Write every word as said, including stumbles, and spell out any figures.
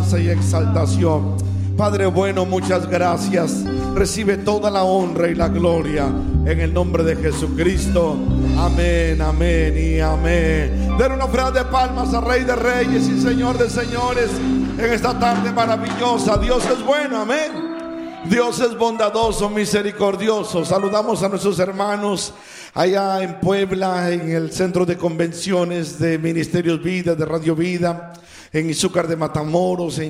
alabanza y exaltación. Padre bueno, muchas gracias. Recibe toda la honra y la gloria en el nombre de Jesucristo. Amén, amén y amén. Den una ofrenda de palmas al Rey de Reyes y Señor de Señores en esta tarde maravillosa. Dios es bueno, amén. Dios es bondadoso, misericordioso. Saludamos a nuestros hermanos allá en Puebla, en el centro de convenciones de Ministerios Vida, de Radio Vida, en Izúcar de Matamoros, en